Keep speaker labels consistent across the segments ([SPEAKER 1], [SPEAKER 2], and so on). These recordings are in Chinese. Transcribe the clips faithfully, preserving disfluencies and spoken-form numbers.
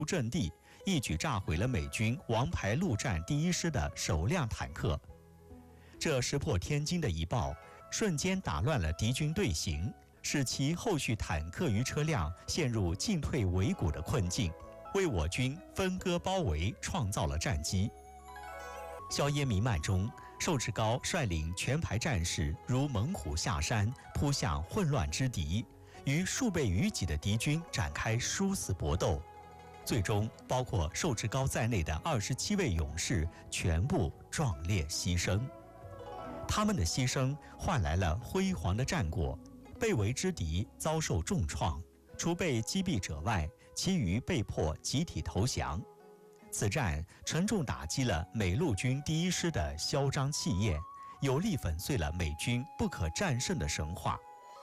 [SPEAKER 1] 阵地，一举炸毁了美军王牌陆战第一师的首辆坦克。这石破天惊的一爆，瞬间打乱了敌军队形，使其后续坦克与车辆陷入进退维谷的困境，为我军分割包围创造了战机。硝烟弥漫中，寿志高率领全排战士如猛虎下山，扑向混乱之敌，与数倍于己的敌军展开殊死搏斗。最终，包括寿志高在内的二十七位勇士全部壮烈牺牲。他们的牺牲换来了辉煌的战果，被围之敌遭受重创，除被击毙者外，其余被迫集体投降。此战沉重打击了美陆军第一师的嚣张气焰，有力粉碎了美军不可战胜的神话。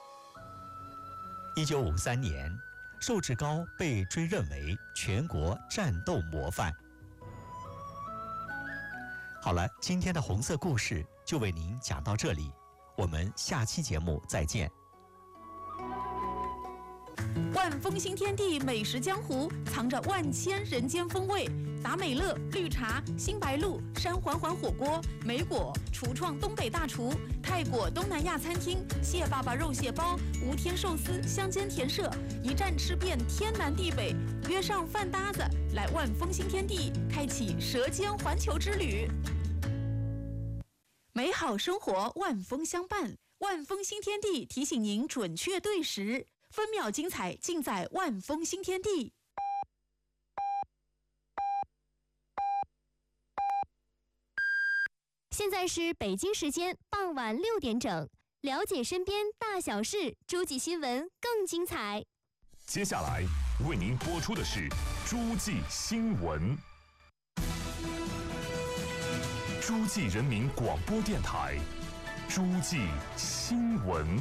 [SPEAKER 1] 一九五三年，寿志高被追认为全国战斗模范。好了，今天的红色故事就为您讲到这里，我们下期节目再见。
[SPEAKER 2] 万丰新天地美食江湖，藏着万千人间风味。达美乐、绿茶、新白鹿、山环环火锅、梅果厨创东北大厨、泰国东南亚餐厅、蟹爸爸肉蟹包、无天寿司、乡间甜舍，一站吃遍天南地北。约上饭搭子，来万丰新天地，开启舌尖环球之旅。美好生活，万丰相伴。万丰新天地提醒您准确对时，分秒精彩尽在万丰新天地。
[SPEAKER 3] 现在是北京时间傍晚六点整，了解身边大小事，诸暨新闻更精彩。
[SPEAKER 4] 接下来为您播出的是诸暨新闻。诸暨人民广播电台，诸暨新闻。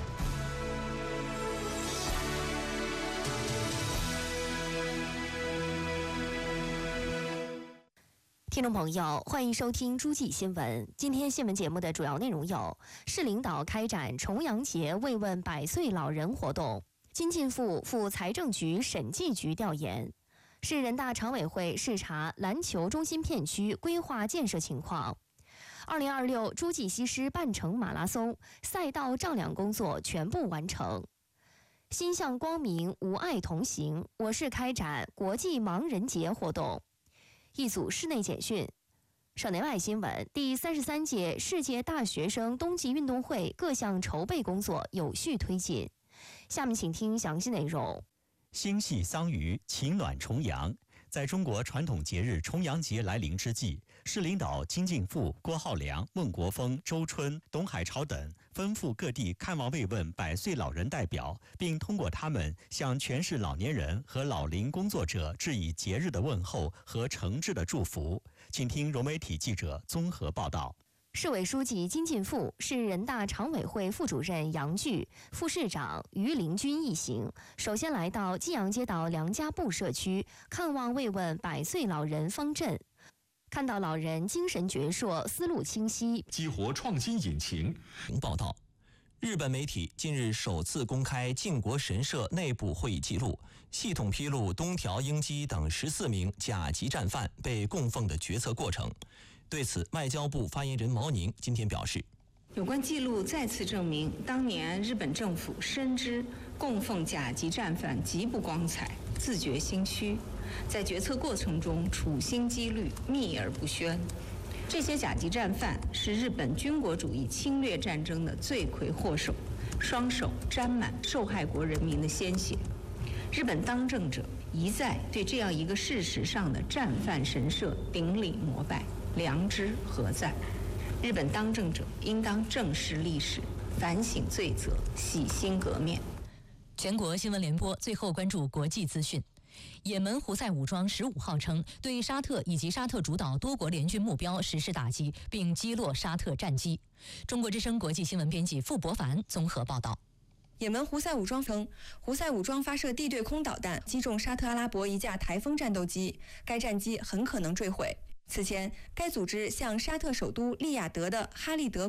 [SPEAKER 3] 听众朋友，欢迎收听诸暨新闻。今天新闻节目的主要内容有：市领导开展重阳节慰问百岁老人活动；金进富赴财政局审计局调研；市人大常委会视察篮球中心片区规划建设情况；二零二六诸暨西施半程马拉松赛道丈量工作全部完成；心向光明，无碍同行，我市开展国际盲人节活动。一组室内简讯。省内外新闻：第三十三届世界大学生冬季运动会各项筹备工作有序推进。下面请听详细内容。
[SPEAKER 1] 心系桑榆，情暖重阳。在中国传统节日重阳节来临之际，市领导金进富、郭浩良、孟国峰、周春、董海潮等奔赴各地看望慰问百岁老人代表，并通过他们向全市老年人和老龄工作者致以节日的问候和诚挚的祝福。请听融媒体记者综合报道。
[SPEAKER 3] 市委书记金进富、市人大常委会副主任杨巨、副市长于凌军一行，首先来到济阳街道梁家埠社区看望慰问百岁老人方阵，看到老人精神矍铄、思路清晰，
[SPEAKER 4] 激活创新引擎。
[SPEAKER 5] 报道：日本媒体近日首次公开靖国神社内部会议记录，系统披露东条英机等十四名甲级战犯被供奉的决策过程。对此，外交部发言人毛宁今天表示，
[SPEAKER 6] 有关记录再次证明，当年日本政府深知供奉甲级战犯极不光彩，自觉心虚，在决策过程中处心积虑、秘而不宣。这些甲级战犯是日本军国主义侵略战争的罪魁祸首，双手沾满受害国人民的鲜血。日本当政者一再对这样一个事实上的战犯神社顶礼膜拜，良知何在？日本当政者应当正视历史，反省罪责，洗心革面。
[SPEAKER 7] 全国新闻联播最后关注国际资讯。也门胡塞武装十五号称，对沙特以及沙特主导多国联军目标实施打击，并击落沙特战机。中国之声国际新闻编辑傅博凡综合报道。
[SPEAKER 8] 也门胡塞武装称，胡塞武装发射地对空导弹击中沙特阿拉伯一架台风战斗机，该战机很可能坠毁。此前，该组织向沙特首都利雅得的哈利德